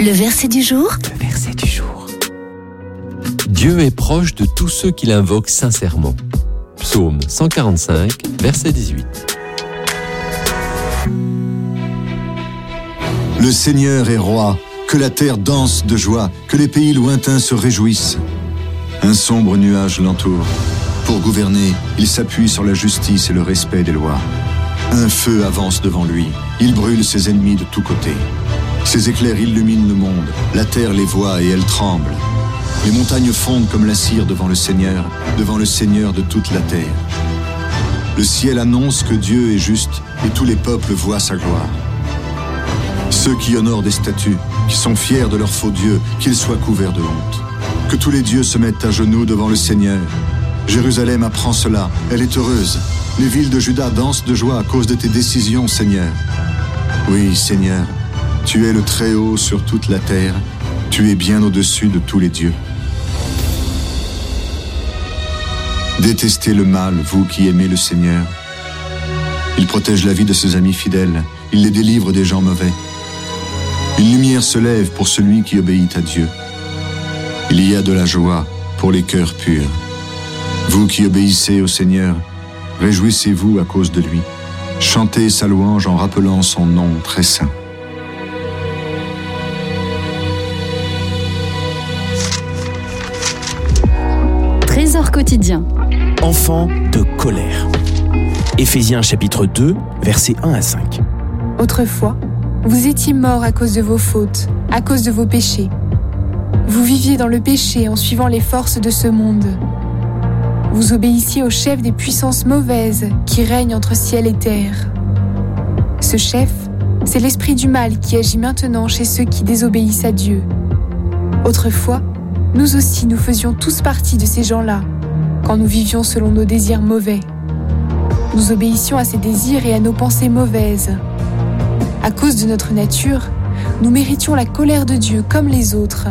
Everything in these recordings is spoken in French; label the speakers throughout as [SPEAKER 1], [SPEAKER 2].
[SPEAKER 1] Le verset du jour.
[SPEAKER 2] Le verset du jour. Dieu est proche de tous ceux qui l'invoquent sincèrement. Psaume 145, verset 18.
[SPEAKER 3] Le Seigneur est roi, que la terre danse de joie, que les pays lointains se réjouissent. Un sombre nuage l'entoure. Pour gouverner, il s'appuie sur la justice et le respect des lois. Un feu avance devant lui, il brûle ses ennemis de tous côtés. Ses éclairs illuminent le monde, la terre les voit et elle tremble. Les montagnes fondent comme la cire devant le Seigneur de toute la terre. Le ciel annonce que Dieu est juste et tous les peuples voient sa gloire. Ceux qui honorent des statues, qui sont fiers de leur faux dieu, qu'ils soient couverts de honte. Que tous les dieux se mettent à genoux devant le Seigneur. Jérusalem apprend cela, elle est heureuse. Les villes de Juda dansent de joie à cause de tes décisions, Seigneur. Oui, Seigneur, tu es le Très-Haut sur toute la terre, tu es bien au-dessus de tous les dieux. Détestez le mal, vous qui aimez le Seigneur. Il protège la vie de ses amis fidèles, il les délivre des gens mauvais. Une lumière se lève pour celui qui obéit à Dieu. Il y a de la joie pour les cœurs purs. Vous qui obéissez au Seigneur, réjouissez-vous à cause de lui. Chantez sa louange en rappelant son nom très saint.
[SPEAKER 1] Trésor quotidien.
[SPEAKER 4] Enfants de colère. Éphésiens chapitre 2, versets 1 à 5.
[SPEAKER 5] Autrefois, vous étiez morts à cause de vos fautes, à cause de vos péchés. Vous viviez dans le péché en suivant les forces de ce monde. Vous obéissiez au chef des puissances mauvaises qui règnent entre ciel et terre. Ce chef, c'est l'esprit du mal qui agit maintenant chez ceux qui désobéissent à Dieu. Autrefois, nous aussi nous faisions tous partie de ces gens-là, quand nous vivions selon nos désirs mauvais. Nous obéissions à ces désirs et à nos pensées mauvaises. À cause de notre nature, nous méritions la colère de Dieu comme les autres.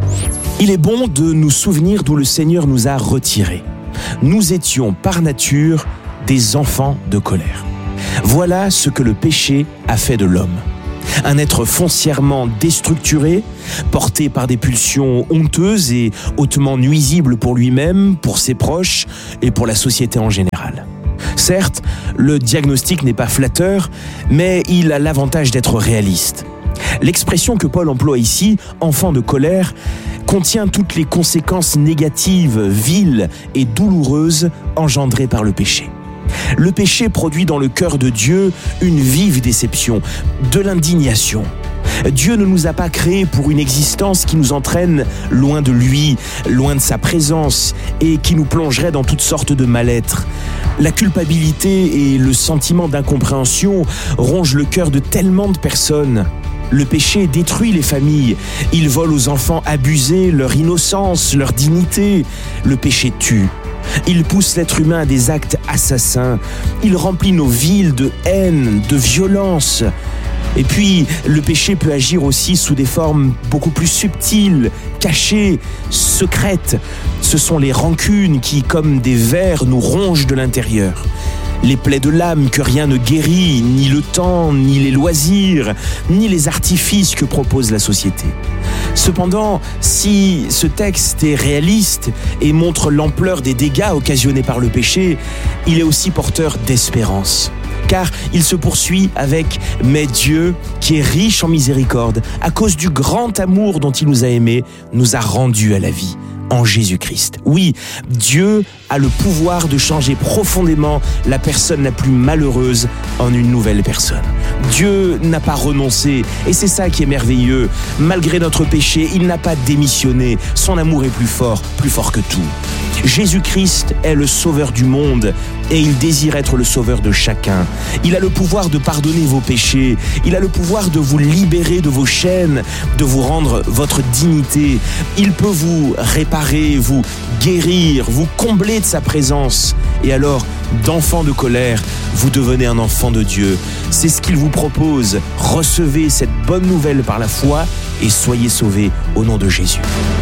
[SPEAKER 4] Il est bon de nous souvenir d'où le Seigneur nous a retirés. Nous étions par nature des enfants de colère. Voilà ce que le péché a fait de l'homme. Un être foncièrement déstructuré, porté par des pulsions honteuses et hautement nuisibles pour lui-même, pour ses proches et pour la société en général. Certes, le diagnostic n'est pas flatteur, mais il a l'avantage d'être réaliste. L'expression que Paul emploie ici, « enfant de colère », contient toutes les conséquences négatives, viles et douloureuses engendrées par le péché. Le péché produit dans le cœur de Dieu une vive déception, de l'indignation. Dieu ne nous a pas créés pour une existence qui nous entraîne loin de lui, loin de sa présence et qui nous plongerait dans toutes sortes de mal-être. La culpabilité et le sentiment d'incompréhension rongent le cœur de tellement de personnes. Le péché détruit les familles. Il vole aux enfants abusés leur innocence, leur dignité. Le péché tue. Il pousse l'être humain à des actes assassins. Il remplit nos villes de haine, de violence. Et puis, le péché peut agir aussi sous des formes beaucoup plus subtiles, cachées, secrètes. Ce sont les rancunes qui, comme des vers, nous rongent de l'intérieur. Les plaies de l'âme que rien ne guérit, ni le temps, ni les loisirs, ni les artifices que propose la société. Cependant, si ce texte est réaliste et montre l'ampleur des dégâts occasionnés par le péché, il est aussi porteur d'espérance. Car il se poursuit avec « Mais Dieu, qui est riche en miséricorde, à cause du grand amour dont il nous a aimés, nous a rendus à la vie. » En Jésus-Christ. Oui, Dieu a le pouvoir de changer profondément la personne la plus malheureuse en une nouvelle personne. Dieu n'a pas renoncé et c'est ça qui est merveilleux. Malgré notre péché, il n'a pas démissionné. Son amour est plus fort que tout. Jésus-Christ est le sauveur du monde et il désire être le sauveur de chacun. Il a le pouvoir de pardonner vos péchés. Il a le pouvoir de vous libérer de vos chaînes, de vous rendre votre dignité. Il peut vous réparer, vous guérir, vous combler de sa présence. Et alors, d'enfant de colère, vous devenez un enfant de Dieu. C'est ce qu'il vous propose. Recevez cette bonne nouvelle par la foi et soyez sauvés au nom de Jésus.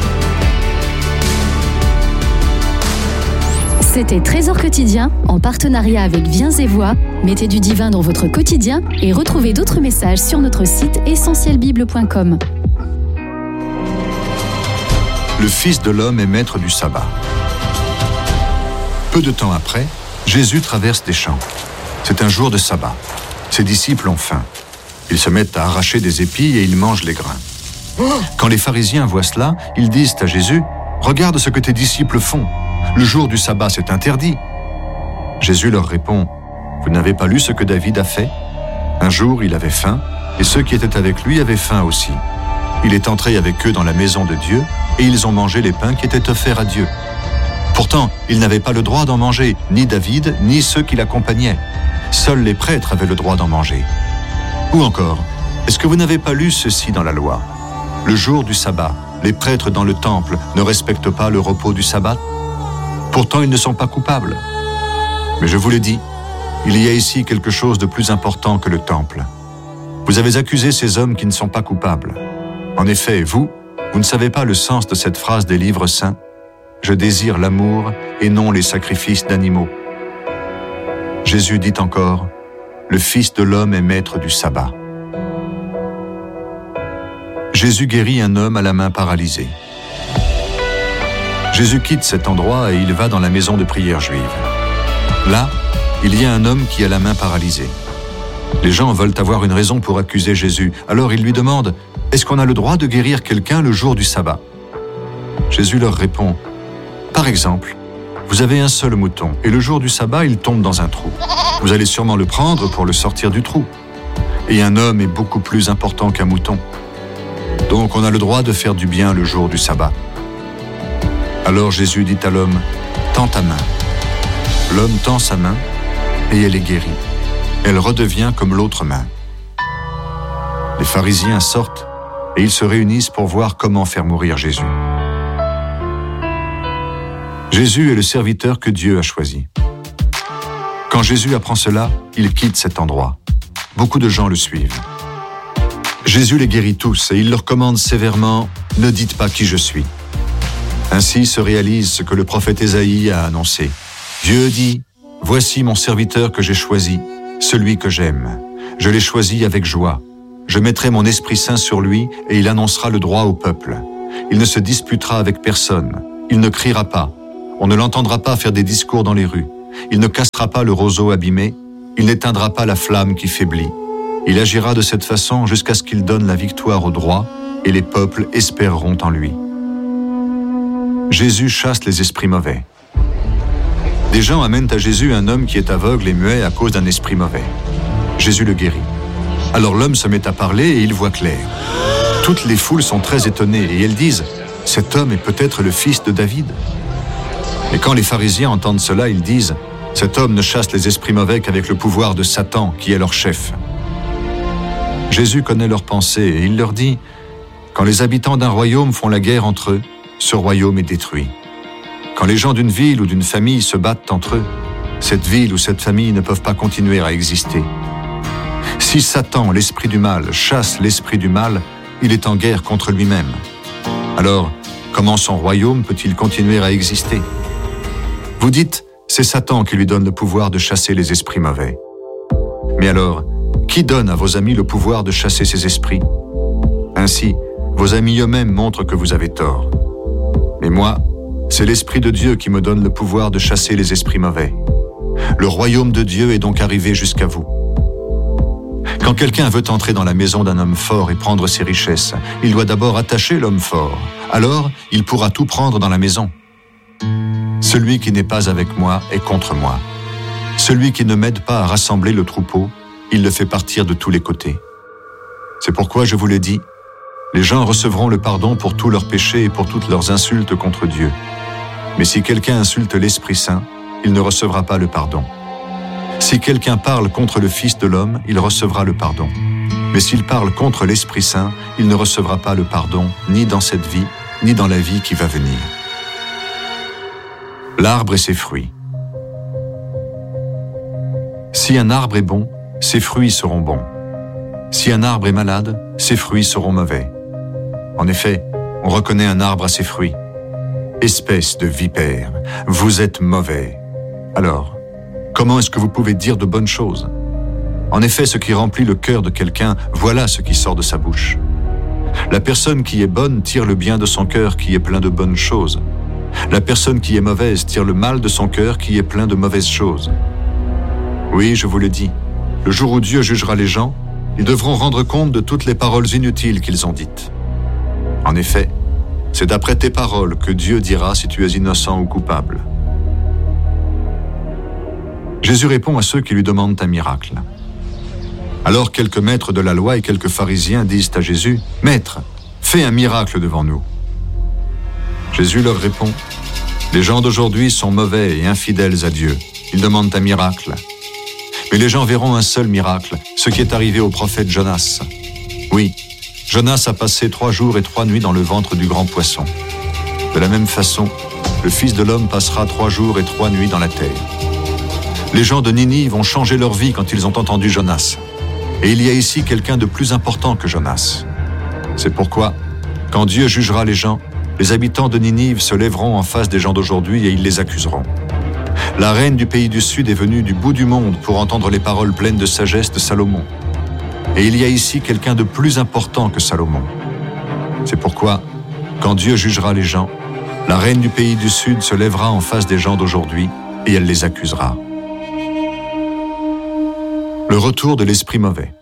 [SPEAKER 1] C'était Trésor quotidien en partenariat avec Viens et Voix. Mettez du divin dans votre quotidien et retrouvez d'autres messages sur notre site essentielbible.com.
[SPEAKER 3] le Fils de l'homme est maître du sabbat. Peu de temps après, Jésus traverse des champs. C'est un jour de sabbat. Ses disciples ont faim. Ils se mettent à arracher des épis et ils mangent les grains. Quand les pharisiens voient cela, ils disent à Jésus, « Regarde ce que tes disciples font. Le jour du sabbat, c'est interdit. » Jésus leur répond, « Vous n'avez pas lu ce que David a fait ? Un jour, il avait faim, et ceux qui étaient avec lui avaient faim aussi. Il est entré avec eux dans la maison de Dieu, et ils ont mangé les pains qui étaient offerts à Dieu. Pourtant, ils n'avaient pas le droit d'en manger, ni David, ni ceux qui l'accompagnaient. Seuls les prêtres avaient le droit d'en manger. Ou encore, est-ce que vous n'avez pas lu ceci dans la loi ? Le jour du sabbat, les prêtres dans le temple ne respectent pas le repos du sabbat. Pourtant, ils ne sont pas coupables. Mais je vous le dis, il y a ici quelque chose de plus important que le temple. Vous avez accusé ces hommes qui ne sont pas coupables. En effet, vous ne savez pas le sens de cette phrase des livres saints. Je désire l'amour et non les sacrifices d'animaux. Jésus dit encore, le Fils de l'homme est maître du sabbat. Jésus guérit un homme à la main paralysée. Jésus quitte cet endroit et il va dans la maison de prière juive. Là, il y a un homme qui a la main paralysée. Les gens veulent avoir une raison pour accuser Jésus, alors ils lui demandent « Est-ce qu'on a le droit de guérir quelqu'un le jour du sabbat ?» Jésus leur répond « Par exemple, vous avez un seul mouton et le jour du sabbat, il tombe dans un trou. Vous allez sûrement le prendre pour le sortir du trou. Et un homme est beaucoup plus important qu'un mouton. Donc on a le droit de faire du bien le jour du sabbat. » Alors Jésus dit à l'homme « Tends ta main. » L'homme tend sa main et elle est guérie. Elle redevient comme l'autre main. Les pharisiens sortent et ils se réunissent pour voir comment faire mourir Jésus. Jésus est le serviteur que Dieu a choisi. Quand Jésus apprend cela, il quitte cet endroit. Beaucoup de gens le suivent. Jésus les guérit tous et il leur commande sévèrement « Ne dites pas qui je suis ». Ainsi se réalise ce que le prophète Ésaïe a annoncé. Dieu dit « Voici mon serviteur que j'ai choisi, celui que j'aime. Je l'ai choisi avec joie. Je mettrai mon Esprit Saint sur lui et il annoncera le droit au peuple. Il ne se disputera avec personne. Il ne criera pas. On ne l'entendra pas faire des discours dans les rues. Il ne cassera pas le roseau abîmé. Il n'éteindra pas la flamme qui faiblit. Il agira de cette façon jusqu'à ce qu'il donne la victoire au droit et les peuples espéreront en lui. » Jésus chasse les esprits mauvais. Des gens amènent à Jésus un homme qui est aveugle et muet à cause d'un esprit mauvais. Jésus le guérit. Alors l'homme se met à parler et il voit clair. Toutes les foules sont très étonnées et elles disent « Cet homme est peut-être le fils de David ?» Et quand les pharisiens entendent cela, ils disent « Cet homme ne chasse les esprits mauvais qu'avec le pouvoir de Satan, qui est leur chef. » Jésus connaît leurs pensées et il leur dit « Quand les habitants d'un royaume font la guerre entre eux, ce royaume est détruit. Quand les gens d'une ville ou d'une famille se battent entre eux, cette ville ou cette famille ne peuvent pas continuer à exister. Si Satan, l'esprit du mal, chasse l'esprit du mal, il est en guerre contre lui-même. Alors, comment son royaume peut-il continuer à exister ? Vous dites, c'est Satan qui lui donne le pouvoir de chasser les esprits mauvais. Mais alors, qui donne à vos amis le pouvoir de chasser ces esprits ? Ainsi, vos amis eux-mêmes montrent que vous avez tort. Mais moi, c'est l'Esprit de Dieu qui me donne le pouvoir de chasser les esprits mauvais. Le royaume de Dieu est donc arrivé jusqu'à vous. Quand quelqu'un veut entrer dans la maison d'un homme fort et prendre ses richesses, il doit d'abord attacher l'homme fort. Alors, il pourra tout prendre dans la maison. Celui qui n'est pas avec moi est contre moi. Celui qui ne m'aide pas à rassembler le troupeau, il le fait partir de tous les côtés. C'est pourquoi je vous le dis, les gens recevront le pardon pour tous leurs péchés et pour toutes leurs insultes contre Dieu. Mais si quelqu'un insulte l'Esprit Saint, il ne recevra pas le pardon. Si quelqu'un parle contre le Fils de l'homme, il recevra le pardon. Mais s'il parle contre l'Esprit Saint, il ne recevra pas le pardon, ni dans cette vie, ni dans la vie qui va venir. L'arbre et ses fruits. Si un arbre est bon, ses fruits seront bons. Si un arbre est malade, ses fruits seront mauvais. En effet, on reconnaît un arbre à ses fruits. Espèce de vipère, vous êtes mauvais. Alors, comment est-ce que vous pouvez dire de bonnes choses ? En effet, ce qui remplit le cœur de quelqu'un, voilà ce qui sort de sa bouche. La personne qui est bonne tire le bien de son cœur qui est plein de bonnes choses. La personne qui est mauvaise tire le mal de son cœur qui est plein de mauvaises choses. Oui, je vous le dis, le jour où Dieu jugera les gens, ils devront rendre compte de toutes les paroles inutiles qu'ils ont dites. En effet, c'est d'après tes paroles que Dieu dira si tu es innocent ou coupable. Jésus répond à ceux qui lui demandent un miracle. Alors quelques maîtres de la loi et quelques pharisiens disent à Jésus, « Maître, fais un miracle devant nous. » Jésus leur répond, « Les gens d'aujourd'hui sont mauvais et infidèles à Dieu. Ils demandent un miracle. Mais les gens verront un seul miracle, ce qui est arrivé au prophète Jonas. Oui, Jonas a passé 3 jours et 3 nuits dans le ventre du grand poisson. De la même façon, le Fils de l'homme passera 3 jours et 3 nuits dans la terre. Les gens de Ninive vont changer leur vie quand ils ont entendu Jonas. Et il y a ici quelqu'un de plus important que Jonas. C'est pourquoi, quand Dieu jugera les gens, les habitants de Ninive se lèveront en face des gens d'aujourd'hui et ils les accuseront. La reine du pays du Sud est venue du bout du monde pour entendre les paroles pleines de sagesse de Salomon. Et il y a ici quelqu'un de plus important que Salomon. C'est pourquoi, quand Dieu jugera les gens, la reine du pays du Sud se lèvera en face des gens d'aujourd'hui et elle les accusera. Le retour de l'esprit mauvais.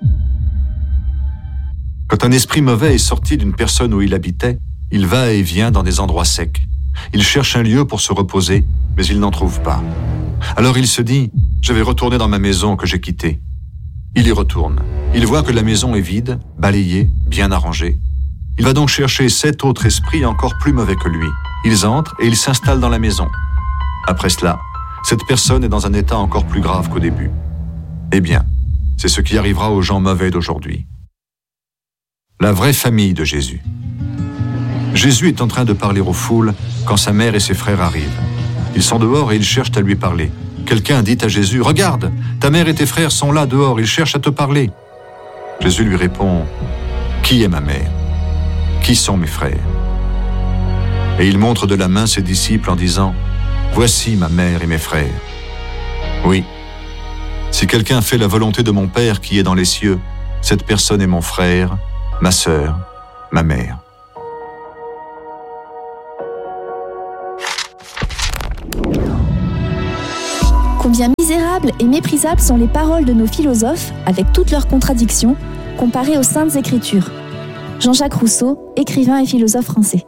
[SPEAKER 3] Quand un esprit mauvais est sorti d'une personne où il habitait, il va et vient dans des endroits secs. Il cherche un lieu pour se reposer, mais il n'en trouve pas. Alors il se dit, je vais retourner dans ma maison que j'ai quittée. Il y retourne. Il voit que la maison est vide, balayée, bien arrangée. Il va donc chercher 7 autres esprits encore plus mauvais que lui. Ils entrent et ils s'installent dans la maison. Après cela, cette personne est dans un état encore plus grave qu'au début. Eh bien, c'est ce qui arrivera aux gens mauvais d'aujourd'hui. La vraie famille de Jésus. Jésus est en train de parler aux foules quand sa mère et ses frères arrivent. Ils sont dehors et ils cherchent à lui parler. Quelqu'un dit à Jésus, « Regarde, ta mère et tes frères sont là dehors, ils cherchent à te parler. » Jésus lui répond, « Qui est ma mère? Qui sont mes frères ?» Et il montre de la main ses disciples en disant, « Voici ma mère et mes frères. » Oui, si quelqu'un fait la volonté de mon Père qui est dans les cieux, cette personne est mon frère, ma sœur, ma mère.
[SPEAKER 6] Combien misérables et méprisables sont les paroles de nos philosophes, avec toutes leurs contradictions, comparées aux Saintes Écritures. Jean-Jacques Rousseau, écrivain et philosophe français.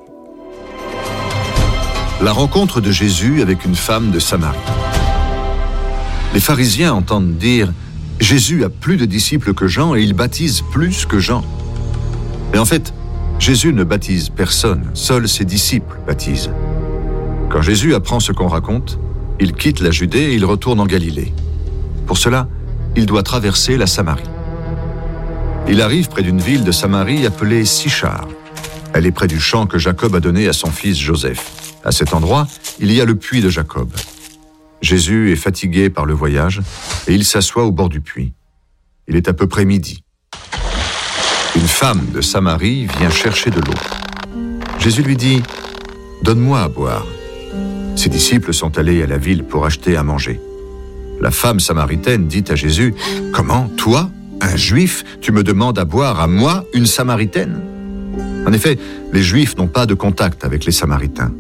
[SPEAKER 3] La rencontre de Jésus avec une femme de Samarie. Les pharisiens entendent dire « Jésus a plus de disciples que Jean et il baptise plus que Jean. » Et en fait, Jésus ne baptise personne, seuls ses disciples baptisent. Quand Jésus apprend ce qu'on raconte, il quitte la Judée et il retourne en Galilée. Pour cela, il doit traverser la Samarie. Il arrive près d'une ville de Samarie appelée Sichar. Elle est près du champ que Jacob a donné à son fils Joseph. À cet endroit, il y a le puits de Jacob. Jésus est fatigué par le voyage et il s'assoit au bord du puits. Il est à peu près midi. Une femme de Samarie vient chercher de l'eau. Jésus lui dit « Donne-moi à boire ». Ses disciples sont allés à la ville pour acheter à manger. La femme samaritaine dit à Jésus « Comment, toi, un juif, tu me demandes à boire à moi, une samaritaine ?» En effet, les juifs n'ont pas de contact avec les samaritains.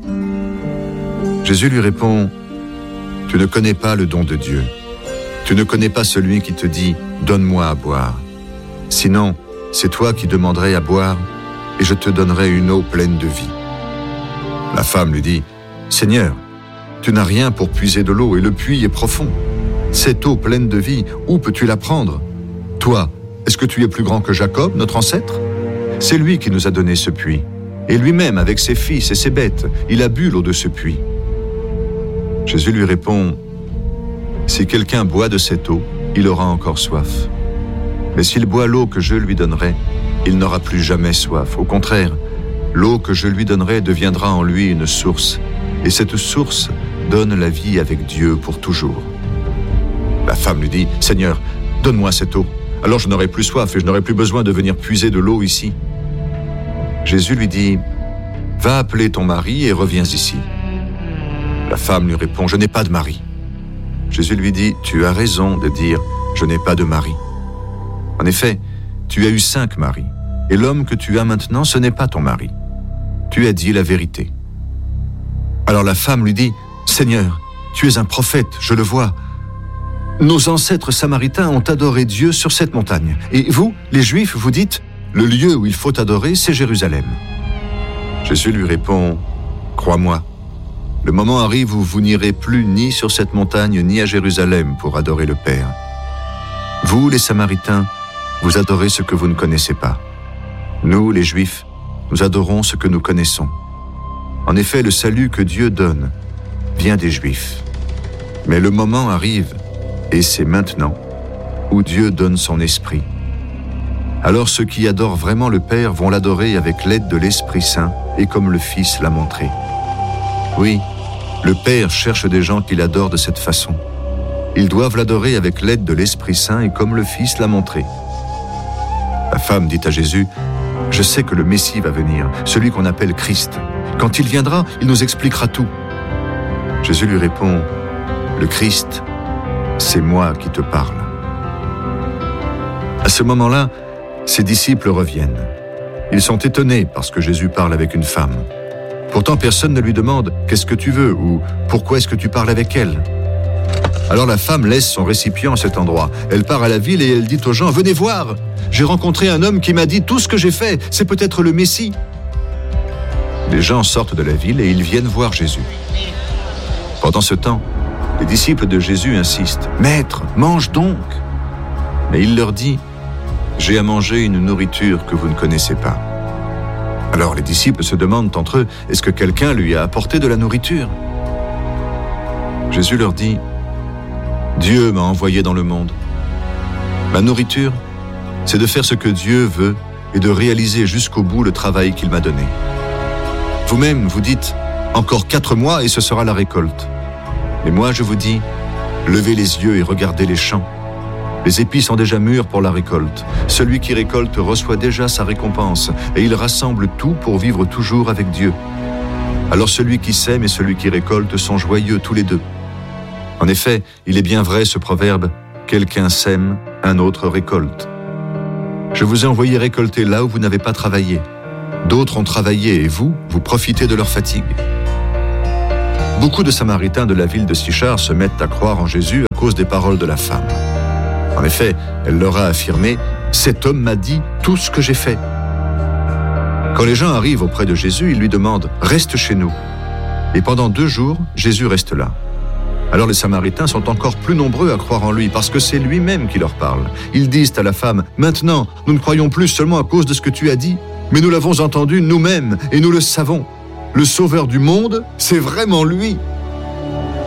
[SPEAKER 3] Jésus lui répond « Tu ne connais pas le don de Dieu. Tu ne connais pas celui qui te dit « Donne-moi à boire ». Sinon, c'est toi qui demanderais à boire et je te donnerai une eau pleine de vie. La femme lui dit « Seigneur, tu n'as rien pour puiser de l'eau et le puits est profond. Cette eau pleine de vie, où peux-tu la prendre? Toi, est-ce que tu es plus grand que Jacob, notre ancêtre? C'est lui qui nous a donné ce puits. Et lui-même, avec ses fils et ses bêtes, il a bu l'eau de ce puits. » Jésus lui répond « Si quelqu'un boit de cette eau, il aura encore soif. Mais s'il boit l'eau que je lui donnerai, il n'aura plus jamais soif. Au contraire, l'eau que je lui donnerai deviendra en lui une source, et cette source donne la vie avec Dieu pour toujours. » La femme lui dit « Seigneur, donne-moi cette eau, alors je n'aurai plus soif et je n'aurai plus besoin de venir puiser de l'eau ici. » Jésus lui dit « Va appeler ton mari et reviens ici. » La femme lui répond « Je n'ai pas de mari. » Jésus lui dit « Tu as raison de dire « Je n'ai pas de mari. » En effet, tu as eu 5 maris, et l'homme que tu as maintenant, ce n'est pas ton mari. Tu as dit la vérité. » Alors la femme lui dit, « Seigneur, tu es un prophète, je le vois. Nos ancêtres samaritains ont adoré Dieu sur cette montagne. Et vous, les Juifs, vous dites, le lieu où il faut adorer, c'est Jérusalem. » Jésus lui répond, « Crois-moi, le moment arrive où vous n'irez plus ni sur cette montagne ni à Jérusalem pour adorer le Père. Vous, les Samaritains, vous adorez ce que vous ne connaissez pas. Nous, les Juifs, nous adorons ce que nous connaissons. En effet, le salut que Dieu donne vient des Juifs. Mais le moment arrive, et c'est maintenant, où Dieu donne son esprit. Alors ceux qui adorent vraiment le Père vont l'adorer avec l'aide de l'Esprit Saint et comme le Fils l'a montré. Oui, le Père cherche des gens qui l'adorent de cette façon. Ils doivent l'adorer avec l'aide de l'Esprit Saint et comme le Fils l'a montré. La femme dit à Jésus, « Je sais que le Messie va venir, celui qu'on appelle Christ. Quand il viendra, il nous expliquera tout. » Jésus lui répond, « Le Christ, c'est moi qui te parle. » À ce moment-là, ses disciples reviennent. Ils sont étonnés parce que Jésus parle avec une femme. Pourtant, personne ne lui demande « Qu'est-ce que tu veux » ou « Pourquoi est-ce que tu parles avec elle ?» Alors la femme laisse son récipient à cet endroit. Elle part à la ville et elle dit aux gens « Venez voir, j'ai rencontré un homme qui m'a dit tout ce que j'ai fait, c'est peut-être le Messie. » Les gens sortent de la ville et ils viennent voir Jésus. Pendant ce temps, les disciples de Jésus insistent « Maître, mange donc !» Mais il leur dit « J'ai à manger une nourriture que vous ne connaissez pas. » Alors les disciples se demandent entre eux « Est-ce que quelqu'un lui a apporté de la nourriture ?» Jésus leur dit « Dieu m'a envoyé dans le monde. Ma nourriture, c'est de faire ce que Dieu veut et de réaliser jusqu'au bout le travail qu'il m'a donné. Vous-même, vous dites « Encore 4 mois et ce sera la récolte. » Mais moi, je vous dis « Levez les yeux et regardez les champs. Les épis sont déjà mûrs pour la récolte. Celui qui récolte reçoit déjà sa récompense et il rassemble tout pour vivre toujours avec Dieu. Alors celui qui sème et celui qui récolte sont joyeux tous les deux. En effet, il est bien vrai ce proverbe « Quelqu'un sème, un autre récolte. » Je vous ai envoyé récolter là où vous n'avez pas travaillé. D'autres ont travaillé et vous profitez de leur fatigue. Beaucoup de Samaritains de la ville de Sychar se mettent à croire en Jésus à cause des paroles de la femme. En effet, elle leur a affirmé « Cet homme m'a dit tout ce que j'ai fait. » Quand les gens arrivent auprès de Jésus, ils lui demandent « Reste chez nous. » Et pendant 2 jours, Jésus reste là. Alors les Samaritains sont encore plus nombreux à croire en lui parce que c'est lui-même qui leur parle. Ils disent à la femme « Maintenant, nous ne croyons plus seulement à cause de ce que tu as dit, mais nous l'avons entendu nous-mêmes et nous le savons. Le Sauveur du monde, c'est vraiment lui. »